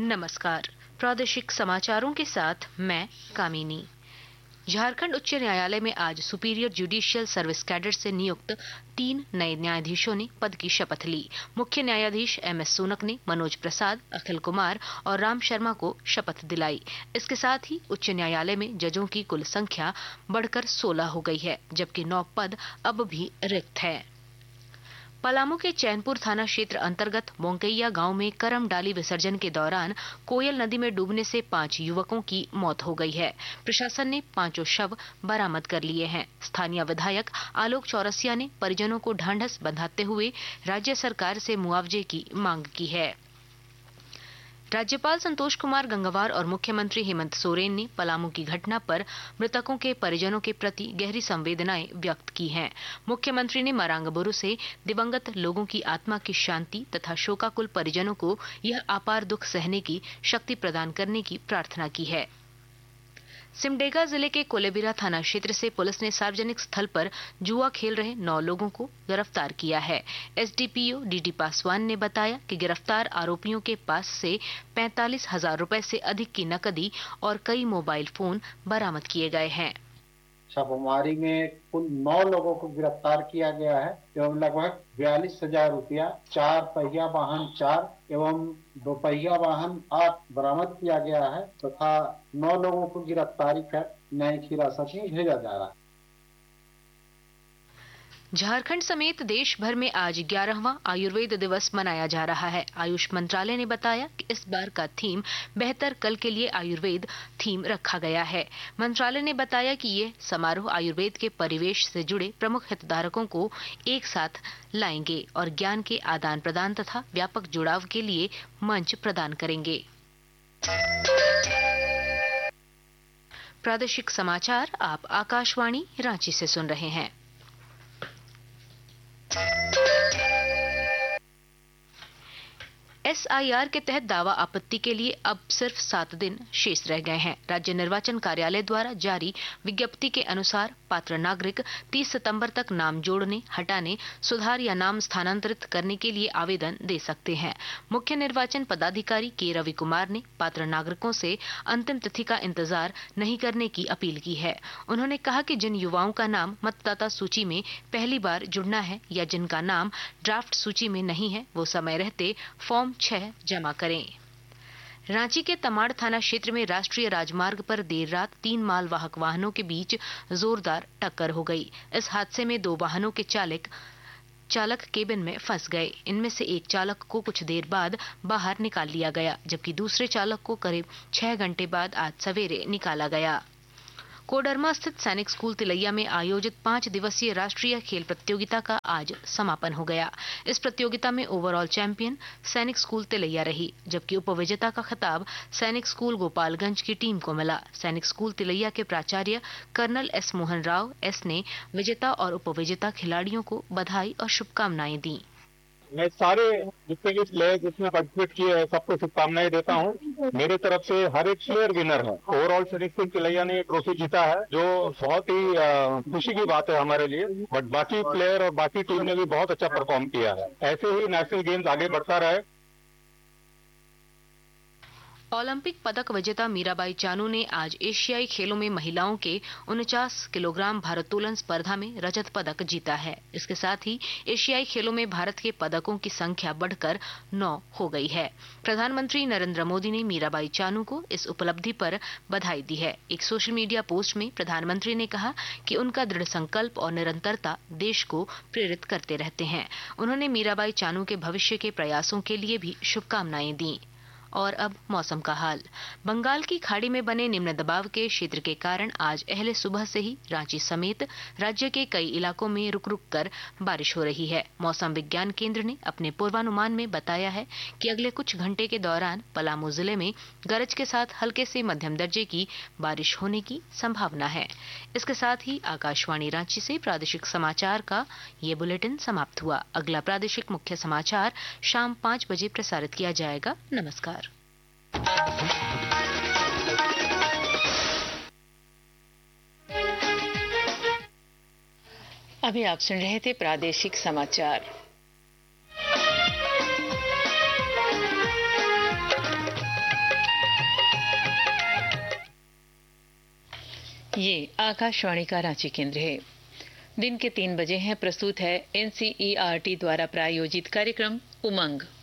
नमस्कार। प्रादेशिक समाचारों के साथ मैं कामिनी। झारखंड उच्च न्यायालय में आज सुपीरियर जुडिशियल सर्विस कैडर से नियुक्त 3 नए न्यायाधीशों ने पद की शपथ ली। मुख्य न्यायाधीश एम.एस. सोनक ने मनोज प्रसाद, अखिल कुमार और राम शर्मा को शपथ दिलाई। इसके साथ ही उच्च न्यायालय में जजों की कुल संख्या बढ़कर 16 हो गई है, जबकि 9 पद अब भी रिक्त है। पलामू के चैनपुर थाना क्षेत्र अंतर्गत मोंकैया गांव में करम डाली विसर्जन के दौरान कोयल नदी में डूबने से 5 युवकों की मौत हो गई है। प्रशासन ने 5 शव बरामद कर लिए हैं। स्थानीय विधायक आलोक चौरसिया ने परिजनों को ढांढस बंधाते हुए राज्य सरकार से मुआवजे की मांग की है। राज्यपाल संतोष कुमार गंगवार और मुख्यमंत्री हेमंत सोरेन ने पलामू की घटना पर मृतकों के परिजनों के प्रति गहरी संवेदनाएं व्यक्त की हैं। मुख्यमंत्री ने मरांगबुरु से दिवंगत लोगों की आत्मा की शांति तथा शोकाकुल परिजनों को यह अपार दुख सहने की शक्ति प्रदान करने की प्रार्थना की है। सिमडेगा जिले के कोलेबिरा थाना क्षेत्र से पुलिस ने सार्वजनिक स्थल पर जुआ खेल रहे 9 लोगों को गिरफ्तार किया है। एसडीपीओ डीडी पासवान ने बताया कि गिरफ्तार आरोपियों के पास से 45,000 रुपए से अधिक की नकदी और कई मोबाइल फोन बरामद किए गए हैं। छापेमारी में कुल 9 लोगों को गिरफ्तार किया गया है एवं लगभग 42,000 रुपया, 4 पहिया वाहन 4 एवं 2 पहिया वाहन 8 बरामद किया गया है तथा 9 लोगों को गिरफ्तारी कर न्यायिक हिरासत में भेजा जा रहा है। झारखंड समेत देश भर में आज 11वां आयुर्वेद दिवस मनाया जा रहा है। आयुष मंत्रालय ने बताया कि इस बार का थीम बेहतर कल के लिए आयुर्वेद थीम रखा गया है। मंत्रालय ने बताया कि ये समारोह आयुर्वेद के परिवेश से जुड़े प्रमुख हितधारकों को एक साथ लाएंगे और ज्ञान के आदान प्रदान तथा व्यापक जुड़ाव के लिए मंच प्रदान करेंगे। प्रादेशिक समाचार आप आकाशवाणी रांची से सुन रहे हैं। एसआईआर के तहत दावा आपत्ति के लिए अब सिर्फ 7 दिन शेष रह गए हैं। राज्य निर्वाचन कार्यालय द्वारा जारी विज्ञप्ति के अनुसार पात्र नागरिक 30 सितंबर तक नाम जोड़ने, हटाने, सुधार या नाम स्थानांतरित करने के लिए आवेदन दे सकते हैं। मुख्य निर्वाचन पदाधिकारी के रवि कुमार ने पात्र नागरिकों से अंतिम तिथि का इंतजार नहीं करने की अपील की है। उन्होंने कहा कि जिन युवाओं का नाम मतदाता सूची में पहली बार जुड़ना है या जिनका नाम ड्राफ्ट सूची में नहीं है, वो समय रहते फॉर्म 6 जमा करें। रांची के तमाड़ थाना क्षेत्र में राष्ट्रीय राजमार्ग पर देर रात 3 मालवाहक वाहनों के बीच जोरदार टक्कर हो गई। इस हादसे में 2 वाहनों के चालक केबिन में फंस गए। इनमें से एक चालक को कुछ देर बाद बाहर निकाल लिया गया, जबकि दूसरे चालक को करीब 6 घंटे बाद आज सवेरे निकाला गया। कोडरमा स्थित सैनिक स्कूल तिलैया में आयोजित 5 दिवसीय राष्ट्रीय खेल प्रतियोगिता का आज समापन हो गया। इस प्रतियोगिता में ओवरऑल चैंपियन सैनिक स्कूल तिलैया रही, जबकि उपविजेता का खिताब सैनिक स्कूल गोपालगंज की टीम को मिला। सैनिक स्कूल तिलैया के प्राचार्य colonel S Mohan Rao S ने विजेता और उपविजेता खिलाड़ियों को बधाई और शुभकामनाएं दी। मैं सारे जितने भी प्लेयर जिसमें पार्टिसिपेट किए हैं सबको शुभकामनाएं देता हूं। मेरे तरफ से हर एक प्लेयर विनर है। ओवरऑल सैनिक स्कूल तिलैया ने ट्रॉफी जीता है, जो बहुत ही खुशी की बात है हमारे लिए। बट बाकी प्लेयर और बाकी टीम ने भी बहुत अच्छा परफॉर्म किया है। ऐसे ही नेशनल गेम्स आगे बढ़ता रहे। ओलंपिक पदक विजेता मीराबाई चानू ने आज एशियाई खेलों में महिलाओं के 49 किलोग्राम भारोत्तोलन स्पर्धा में रजत पदक जीता है। इसके साथ ही एशियाई खेलों में भारत के पदकों की संख्या बढ़कर 9 हो गई है। प्रधानमंत्री नरेंद्र मोदी ने मीराबाई चानू को इस उपलब्धि पर बधाई दी है। एक सोशल मीडिया पोस्ट में प्रधानमंत्री ने कहा कि उनका दृढ़ संकल्प और निरंतरता देश को प्रेरित करते रहते हैं। उन्होंने मीराबाई चानू के भविष्य के प्रयासों के लिए भी शुभकामनाएं दी। और अब मौसम का हाल। बंगाल की खाड़ी में बने निम्न दबाव के क्षेत्र के कारण आज अहले सुबह से ही रांची समेत राज्य के कई इलाकों में रुक रुक कर बारिश हो रही है। मौसम विज्ञान केंद्र ने अपने पूर्वानुमान में बताया है कि अगले कुछ घंटे के दौरान पलामू जिले में गरज के साथ हल्के से मध्यम दर्जे की बारिश होने की संभावना है। इसके साथ ही आकाशवाणी रांची से प्रादेशिक समाचार का ये बुलेटिन समाप्त हुआ। अगला प्रादेशिक मुख्य समाचार शाम 5 बजे प्रसारित किया जाएगा। नमस्कार। अभी आप सुन रहे थे प्रादेशिक समाचार। ये आकाशवाणी का रांची केंद्र है। दिन के 3 बजे हैं। प्रस्तुत है NCERT द्वारा प्रायोजित कार्यक्रम उमंग।